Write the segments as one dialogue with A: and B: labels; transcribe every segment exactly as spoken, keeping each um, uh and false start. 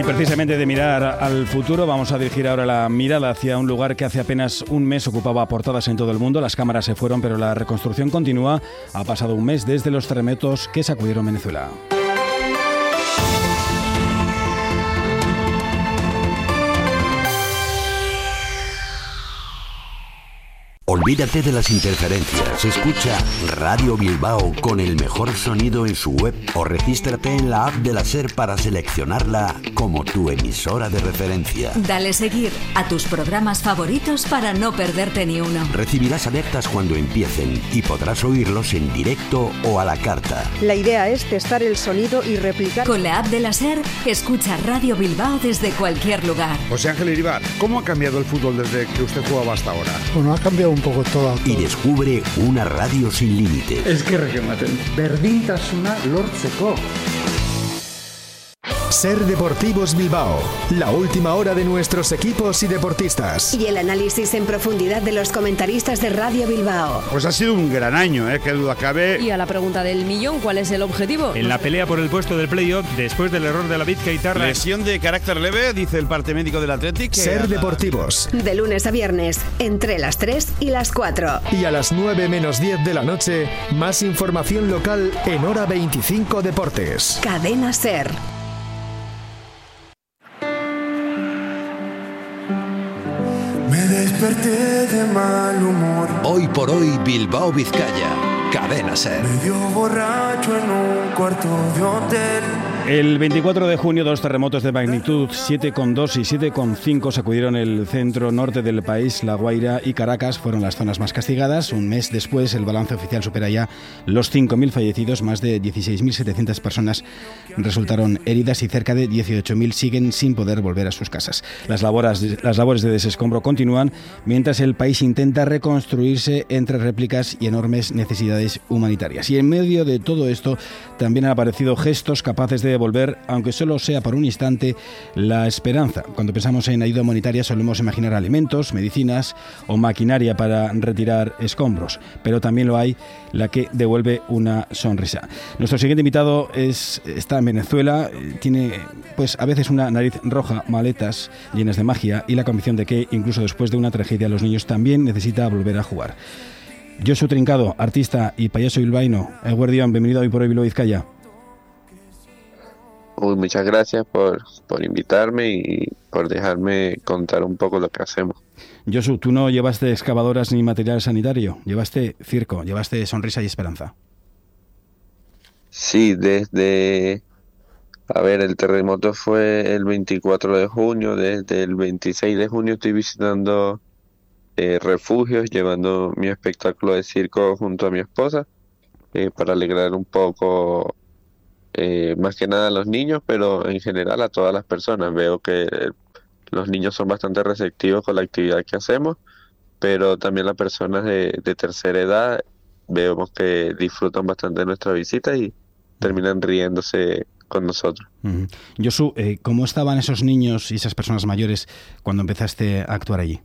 A: Precisamente de mirar al futuro, vamos a dirigir ahora la mirada hacia un lugar que hace apenas un mes ocupaba portadas en todo el mundo. Las cámaras se fueron, pero la reconstrucción continúa. Ha pasado un mes desde los terremotos que sacudieron Venezuela.
B: Olvídate de las interferencias. Escucha Radio Bilbao con el mejor sonido en su web o regístrate en la app de la SER para seleccionarla como tu emisora de referencia.
C: Dale seguir a tus programas favoritos para no perderte ni uno.
B: Recibirás alertas cuando empiecen y podrás oírlos en directo o a la carta.
D: La idea es testar el sonido y replicar.
C: Con la app de la SER, escucha Radio Bilbao desde cualquier lugar.
E: José Ángel Iribar, ¿cómo ha cambiado el fútbol desde que usted jugaba hasta ahora?
F: Bueno, ha cambiado un poco todo.
B: Y descubre una radio sin límites.
G: Eskerrak ematen. Berdintasuna lortzeko.
H: SER Deportivos Bilbao, la última hora de nuestros equipos y deportistas.
I: Y el análisis en profundidad de los comentaristas de Radio Bilbao.
E: Pues ha sido un gran año, ¿eh? Qué duda cabe.
J: Y a la pregunta del millón, ¿cuál es el objetivo?
K: En la pelea por el puesto del playoff, después del error de la Vizcaitarra.
L: Lesión de carácter leve, dice el parte médico del Athletic.
H: SER Deportivos.
I: De lunes a viernes, entre las tres y las cuatro.
H: Y a las nueve menos diez de la noche, más información local en Hora veinticinco Deportes.
I: Cadena SER.
M: Me desperté de mal humor.
B: Hoy por hoy Bilbao Vizcaya, Cadena SER.
M: Medio borracho en un cuarto de hotel.
A: El veinticuatro de junio, dos terremotos de magnitud siete coma dos y siete coma cinco sacudieron el centro norte del país. La Guaira y Caracas fueron las zonas más castigadas. Un mes después, el balance oficial supera ya los cinco mil fallecidos. Más de dieciséis mil setecientas personas resultaron heridas y cerca de dieciocho mil siguen sin poder volver a sus casas. Las labores, las labores de desescombro continúan mientras el país intenta reconstruirse entre réplicas y enormes necesidades humanitarias. Y en medio de todo esto, también han aparecido gestos capaces de devolver, aunque solo sea por un instante, la esperanza. Cuando pensamos en ayuda humanitaria solemos imaginar alimentos, medicinas o maquinaria para retirar escombros, pero también lo hay la que devuelve una sonrisa. Nuestro siguiente invitado es, está en Venezuela, tiene pues a veces una nariz roja, maletas llenas de magia y la convicción de que incluso después de una tragedia los niños también necesitan volver a jugar. Josu Trincado, artista y payaso bilbaíno. Eguerdión, bienvenido hoy por hoy Bilbao Vizcaya.
N: Uy, muchas gracias por, por invitarme y por dejarme contar un poco lo que hacemos.
A: Josu, tú no llevaste excavadoras ni material sanitario, llevaste circo, llevaste sonrisa y esperanza.
N: Sí, desde... A ver, el terremoto fue el veinticuatro de junio, desde el veintiséis de junio estoy visitando eh, refugios, llevando mi espectáculo de circo junto a mi esposa, eh, para alegrar un poco... Eh, más que nada a los niños, pero en general a todas las personas. Veo que los niños son bastante receptivos con la actividad que hacemos, pero también las personas de, de tercera edad vemos que disfrutan bastante de nuestra visita y terminan riéndose con nosotros.
A: Uh-huh. Josu, eh, ¿cómo estaban esos niños y esas personas mayores cuando empezaste a actuar allí?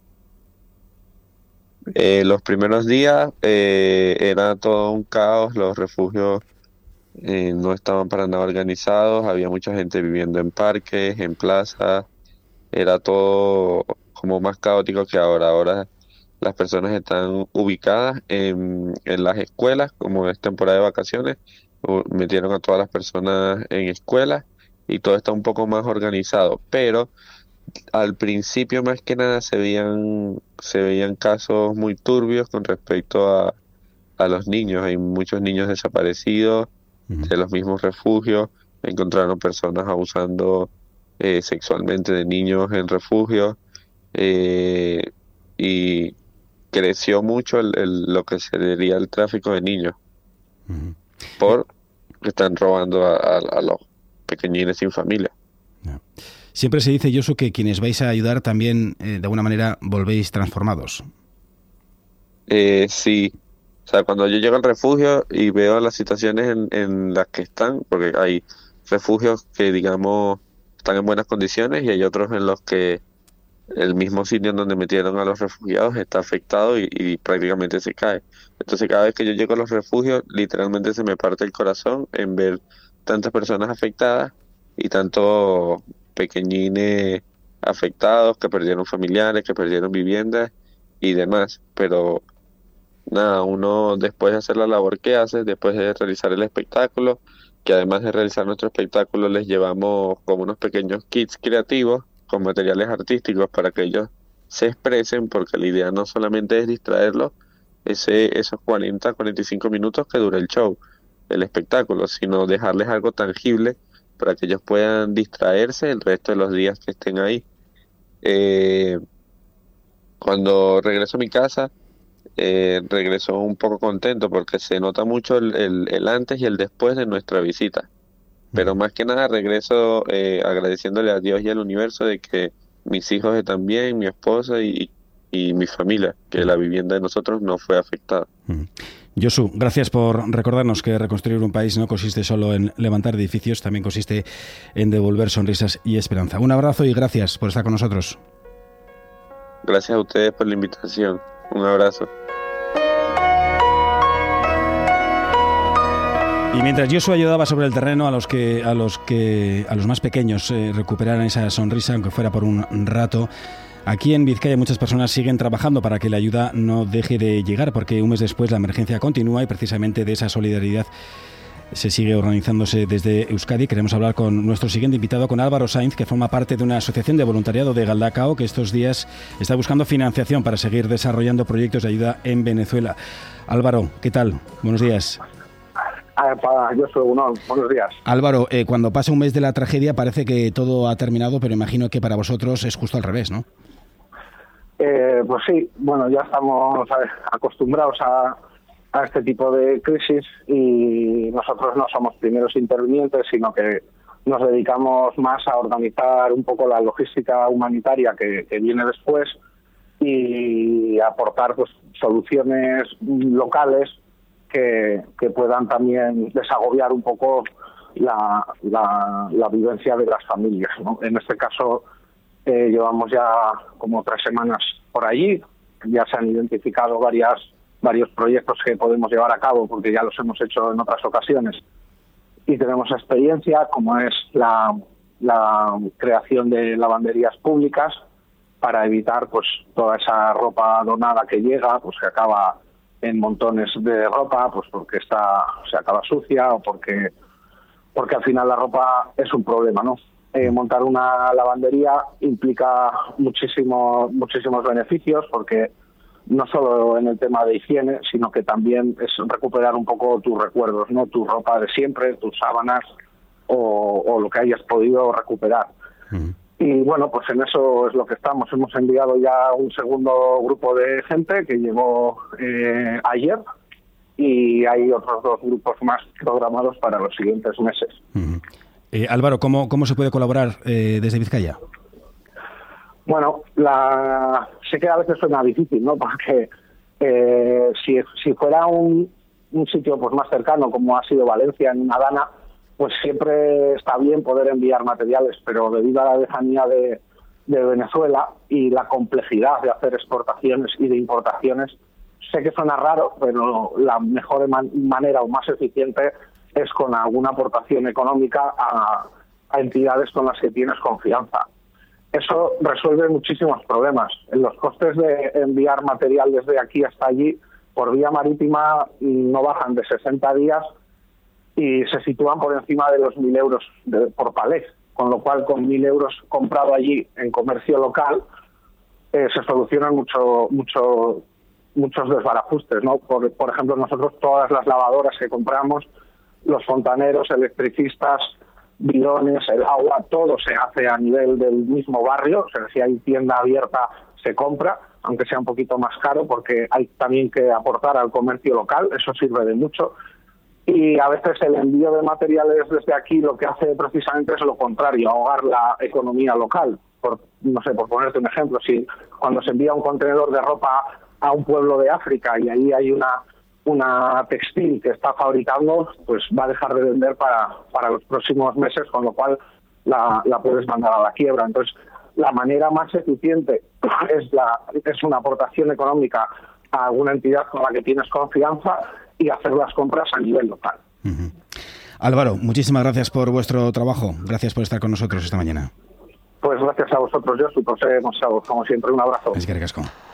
N: Eh, los primeros días eh, era todo un caos, los refugios Eh, no estaban para nada organizados, había mucha gente viviendo en parques, en plazas, era todo como más caótico que ahora. Ahora las personas están ubicadas en, en las escuelas, como es temporada de vacaciones, metieron a todas las personas en escuelas y todo está un poco más organizado, pero al principio más que nada se veían, se veían casos muy turbios con respecto a, a los niños. Hay muchos niños desaparecidos de los mismos refugios, encontraron personas abusando eh, sexualmente de niños en refugios, eh, y creció mucho el, el, lo que sería el tráfico de niños, uh-huh. por que están robando a, a, a los pequeñines sin familia.
A: Yeah. Siempre se dice, Josu, que quienes vais a ayudar también eh, de alguna manera volvéis transformados.
N: Eh, sí. O sea, cuando yo llego al refugio y veo las situaciones en, en las que están, porque hay refugios que, digamos, están en buenas condiciones y hay otros en los que el mismo sitio en donde metieron a los refugiados está afectado y, y prácticamente se cae. Entonces, cada vez que yo llego a los refugios, literalmente se me parte el corazón en ver tantas personas afectadas y tanto pequeñines afectados, que perdieron familiares, que perdieron viviendas y demás. Pero nada, uno después de hacer la labor que hace, después de realizar el espectáculo, que además de realizar nuestro espectáculo les llevamos como unos pequeños kits creativos con materiales artísticos para que ellos se expresen, porque la idea no solamente es distraerlos ese, esos cuarenta, cuarenta y cinco minutos que dura el show, el espectáculo, sino dejarles algo tangible para que ellos puedan distraerse el resto de los días que estén ahí. Eh, cuando regreso a mi casa, eh, regreso un poco contento porque se nota mucho el, el, el antes y el después de nuestra visita. Pero más que nada regreso eh, agradeciéndole a Dios y al universo de que mis hijos están bien, mi esposa y, y mi familia, que la vivienda de nosotros no fue afectada.
A: Mm. Josu, gracias por recordarnos que reconstruir un país no consiste solo en levantar edificios, también consiste en devolver sonrisas y esperanza. Un abrazo y gracias por estar con nosotros.
N: Gracias a ustedes por la invitación. Un abrazo.
A: Y mientras Josu ayudaba sobre el terreno a los que a los que a los más pequeños eh, recuperaran esa sonrisa, aunque fuera por un rato, aquí en Vizcaya muchas personas siguen trabajando para que la ayuda no deje de llegar, porque un mes después la emergencia continúa y precisamente de esa solidaridad se sigue organizándose desde Euskadi. Queremos hablar con nuestro siguiente invitado, con Álvaro Sainz, que forma parte de una asociación de voluntariado de Galdakao, que estos días está buscando financiación para seguir desarrollando proyectos de ayuda en Venezuela. Álvaro, ¿qué tal? Buenos días.
F: Para yo soy uno. Buenos días.
A: Álvaro, eh, cuando pasa un mes de la tragedia parece que todo ha terminado, pero imagino que para vosotros es justo al revés, ¿no?
F: Eh, pues sí, bueno, ya estamos acostumbrados a, a este tipo de crisis y nosotros no somos primeros intervinientes, sino que nos dedicamos más a organizar un poco la logística humanitaria que, que viene después y aportar pues soluciones locales Que, que puedan también desagobiar un poco la, la, la vivencia de las familias, ¿no? En este caso eh, llevamos ya como tres semanas por allí, ya se han identificado varias varios proyectos que podemos llevar a cabo porque ya los hemos hecho en otras ocasiones y tenemos experiencia, como es la, la creación de lavanderías públicas para evitar pues toda esa ropa donada que llega, pues que acaba en montones de ropa, pues porque está se acaba sucia o porque porque al final la ropa es un problema, ¿no? Eh, montar una lavandería implica muchísimo, muchísimos beneficios, porque no solo en el tema de higiene, sino que también es recuperar un poco tus recuerdos, ¿no? Tu ropa de siempre, tus sábanas o, o lo que hayas podido recuperar. Uh-huh. Y bueno, pues en eso es lo que estamos. Hemos enviado ya un segundo grupo de gente que llegó eh, ayer y hay otros dos grupos más programados para los siguientes meses.
A: Uh-huh. Eh, Álvaro, ¿cómo, ¿cómo se puede colaborar eh, desde Vizcaya?
F: Bueno, la... sé que a veces suena difícil, ¿no? Porque eh, si, si fuera un, un sitio pues más cercano, como ha sido Valencia, en Adana, pues siempre está bien poder enviar materiales, pero debido a la lejanía de, de Venezuela y la complejidad de hacer exportaciones y de importaciones, sé que suena raro, pero la mejor man- manera o más eficiente es con alguna aportación económica a, a entidades con las que tienes confianza. Eso resuelve muchísimos problemas. Los costes de enviar material desde aquí hasta allí por vía marítima no bajan de sesenta días y se sitúan por encima de los mil euros de, por palé, con lo cual con mil euros comprado allí en comercio local eh, se solucionan mucho, mucho, muchos desbarajustes, ¿no? Por, por ejemplo, nosotros todas las lavadoras que compramos, los fontaneros, electricistas, bidones, el agua, todo se hace a nivel del mismo barrio. O sea, si hay tienda abierta se compra, aunque sea un poquito más caro, porque hay también que aportar al comercio local, eso sirve de mucho. Y a veces el envío de materiales desde aquí lo que hace precisamente es lo contrario, ahogar la economía local. Por, no sé, por ponerte un ejemplo, si cuando se envía un contenedor de ropa a un pueblo de África y ahí hay una una textil que está fabricando, pues va a dejar de vender para, para los próximos meses, con lo cual la, la puedes mandar a la quiebra. Entonces, la manera más eficiente es, la, es una aportación económica a alguna entidad con la que tienes confianza y hacer las compras a nivel local.
A: Uh-huh. Álvaro, muchísimas gracias por vuestro trabajo. Gracias por estar con nosotros esta mañana.
F: Muchas gracias a vosotros, Josu, por ser, como siempre, un abrazo.
A: Es que recasco.